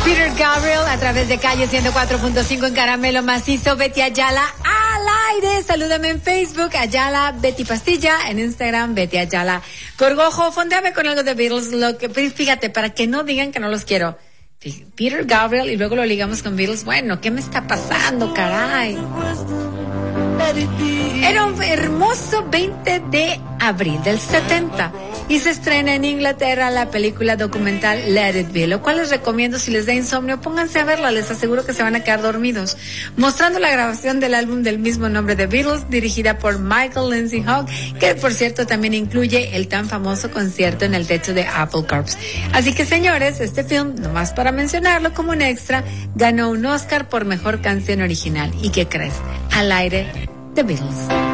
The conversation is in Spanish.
Peter Gabriel a través de Calle 104.5 en Caramelo Macizo. Betty Ayala al aire. Salúdame en Facebook, Ayala Betty Pastilla. En Instagram, Betty Ayala Gorgojo. Fondeame con algo de Beatles. Fíjate, para que no digan que no los quiero. Peter Gabriel y luego lo ligamos con Beatles. Bueno, ¿qué me está pasando, caray? Era un hermoso 20 de abril del 70 y se estrena en Inglaterra la película documental Let It Be, lo cual les recomiendo. Si les da insomnio, pónganse a verla, les aseguro que se van a quedar dormidos, mostrando la grabación del álbum del mismo nombre de Beatles, dirigida por Michael Lindsay Hogg, que por cierto también incluye el tan famoso concierto en el techo de Apple Corps. Así que señores, este film, nomás para mencionarlo como un extra, ganó un Oscar por mejor canción original. ¿Y qué crees? Al aire, The Beatles.